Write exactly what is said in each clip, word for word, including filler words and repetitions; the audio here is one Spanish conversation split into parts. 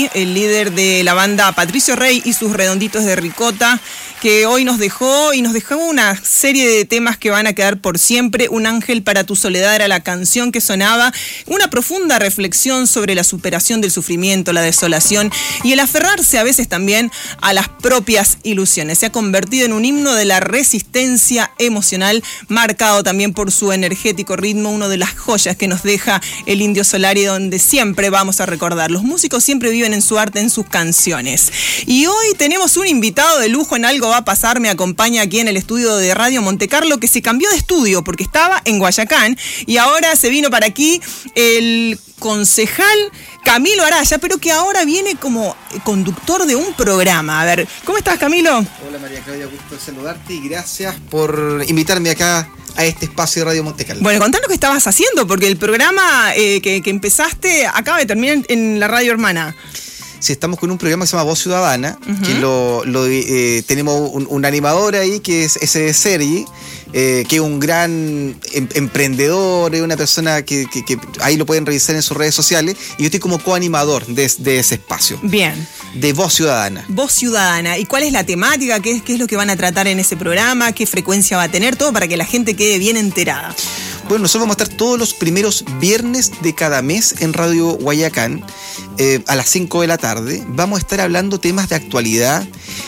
El líder de la banda Patricio Rey y sus Redonditos de Ricota, que hoy nos dejó y nos dejó una serie de temas que van a quedar por siempre. Un ángel para tu soledad era la canción que sonaba, una profunda reflexión sobre la superación del sufrimiento, la desolación y el aferrarse a veces también a las propias ilusiones. Se ha convertido en un himno de la resistencia emocional, marcado también por su energético ritmo, una de las joyas que nos deja el Indio Solari, donde siempre vamos a recordar. Los músicos siempre viven en su arte, en sus canciones. Y hoy tenemos un invitado de lujo en Algo Va a Pasar. Me acompaña aquí en el estudio de Radio Montecarlo, que se cambió de estudio porque estaba en Guayacán y ahora se vino para aquí el concejal Camilo Araya, pero que ahora viene como conductor de un programa. A ver, ¿cómo estás, Camilo? Hola, María Claudia, gusto saludarte y gracias por invitarme acá a este espacio de Radio Montecarlo. Bueno, contanos qué estabas haciendo, porque el programa eh, que, que empezaste acaba de terminar en, en la radio hermana. Sí, estamos con un programa que se llama Voz Ciudadana, uh-huh. que lo, lo eh, tenemos un, un animador ahí que es ese de Sergi, eh, que es un gran em, emprendedor, es una persona que, que, que ahí lo pueden revisar en sus redes sociales, y yo estoy como coanimador de, de ese espacio. Bien. De Voz Ciudadana. Voz Ciudadana. ¿Y cuál es la temática? ¿Qué, qué es lo que van a tratar en ese programa? ¿Qué frecuencia va a tener? Todo para que la gente quede bien enterada. Bueno, nosotros vamos a estar todos los primeros viernes de cada mes en Radio Guayacán, eh, a las cinco de la tarde. Vamos a estar hablando temas de actualidad,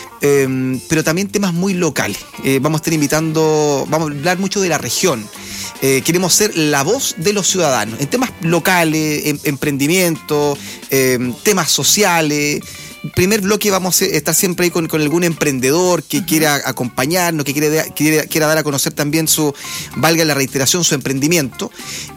eh, pero también temas muy locales. Eh, vamos a estar invitando, vamos a hablar mucho de la región. Eh, queremos ser la voz de los ciudadanos en temas locales, en, emprendimiento, eh, temas sociales. Primer bloque vamos a estar siempre ahí con, con algún emprendedor que uh-huh. quiera acompañarnos, que quiera, quiera, quiera dar a conocer también su, valga la reiteración, su emprendimiento.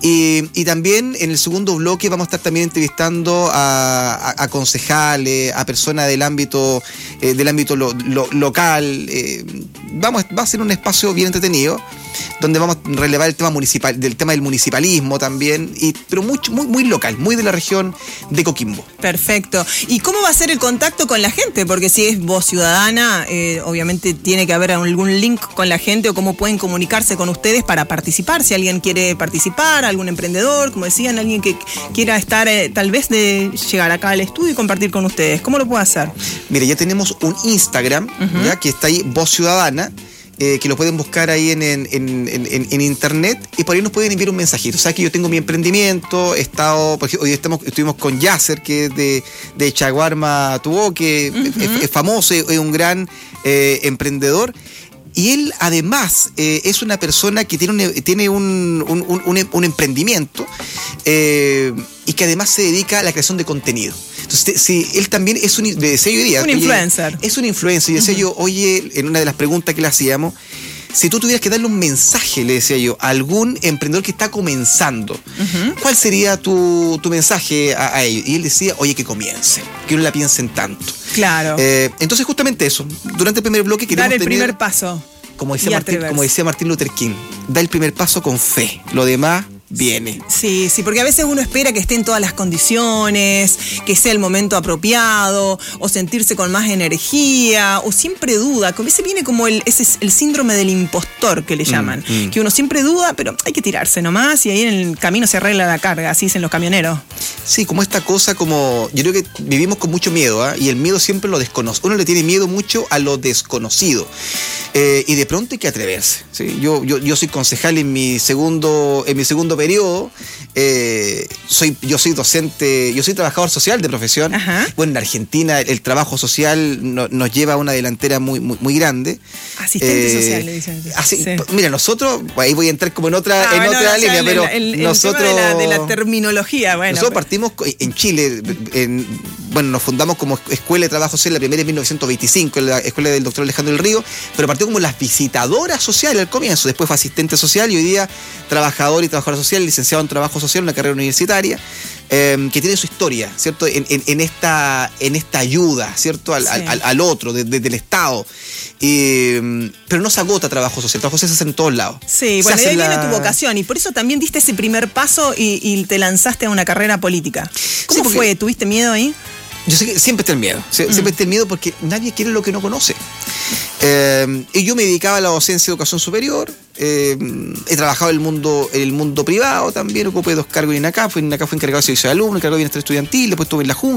Y, y también en el segundo bloque vamos a estar también entrevistando a, a, a concejales, a personas del ámbito, eh, del ámbito lo, lo, local. Eh, vamos, va a ser un espacio bien entretenido, donde vamos a relevar el tema municipal, del tema del municipalismo también, y, pero mucho, muy, muy local, muy de la región de Coquimbo. Perfecto. ¿Y cómo va a ser el contacto con la gente? Porque si es Voz Ciudadana, eh, obviamente tiene que haber algún link con la gente, o cómo pueden comunicarse con ustedes para participar. Si alguien quiere participar, algún emprendedor, como decían, alguien que quiera estar, eh, tal vez de llegar acá al estudio y compartir con ustedes. ¿Cómo lo puede hacer? Mire, ya tenemos un Instagram, uh-huh. ya que está ahí, Voz Ciudadana. Eh, que lo pueden buscar ahí en, en, en, en, en internet, y por ahí nos pueden enviar un mensajito. O sea, que yo tengo mi emprendimiento, he estado, porque hoy estamos, estuvimos con Yasser, que es de, de Chaguarma Tubó, que uh-huh. es, es famoso, es un gran eh, emprendedor. Y él además eh, es una persona que tiene un, tiene un, un, un, un emprendimiento eh, y que además se dedica a la creación de contenido. Entonces, si él también es un, le decía yo hoy día, un oye, influencer. Es un influencer. Y decía uh-huh. yo, oye, en una de las preguntas que le hacíamos, si tú tuvieras que darle un mensaje, le decía yo, a algún emprendedor que está comenzando, uh-huh. ¿cuál sería tu, tu mensaje a, a ellos? Y él decía, oye, que comience, que no la piensen tanto. Claro. Eh, entonces, justamente eso. Durante el primer bloque queremos dar el tener, primer paso. Como decía, Martín, como decía Martín Luther King, da el primer paso con fe. Lo demás viene. Sí, sí, porque a veces uno espera que estén todas las condiciones, que sea el momento apropiado, o sentirse con más energía, o siempre duda. A veces viene como el, ese es el síndrome del impostor que le llaman, mm, mm. que uno siempre duda, pero hay que tirarse nomás y ahí en el camino se arregla la carga, así dicen los camioneros. Sí, como esta cosa, como yo creo que vivimos con mucho miedo, ¿eh? Y el miedo siempre lo desconoce. Uno le tiene miedo mucho a lo desconocido. Eh, y de pronto hay que atreverse. ¿Sí? Yo, yo, yo soy concejal en mi segundo, en mi segundo periodo. Eh, soy, yo soy docente, yo soy trabajador social de profesión. Ajá. Bueno, en Argentina el trabajo social no, nos lleva a una delantera muy, muy, muy grande. Asistente eh, social, le dicen. Así, sí. Mira, nosotros, ahí voy a entrar como en otra, ah, en no, otra no, línea, pero el, el, nosotros... El tema de la, de la terminología, bueno. Nosotros partimos en Chile, en, bueno, nos fundamos como Escuela de Trabajo Social, la primera en mil novecientos veinticinco, en la Escuela del doctor Alejandro del Río, pero partió como las visitadoras sociales al comienzo, después fue asistente social y hoy día trabajador y trabajadora social, licenciado en trabajo social, una carrera universitaria, eh, que tiene su historia, ¿cierto? En, en, en, esta, en esta ayuda, ¿cierto? Al, sí. al, al otro, desde de, de el Estado. Eh, pero no se agota trabajo social, trabajo social se hace en todos lados. Sí, bueno, y ahí la... viene tu vocación, y por eso también diste ese primer paso y, y te lanzaste a una carrera política. ¿Cómo sí, porque... fue? ¿Tuviste miedo ahí? Yo sé que siempre está el miedo, siempre mm. está el miedo porque nadie quiere lo que no conoce. Eh, y yo me dedicaba a la docencia de educación superior, eh, he trabajado en el mundo, en el mundo privado también, ocupé dos cargos en INACAF, en INACAF fui encargado de servicio de alumnos, encargado de bienestar estudiantil, después estuve en la Junta.